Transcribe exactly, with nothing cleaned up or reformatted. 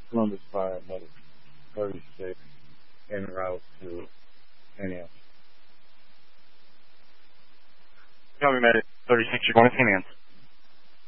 Columbus Fire Medic thirty-six en route to Saint Anne. Copy, Medic thirty-six, you're going to Saint Anne's.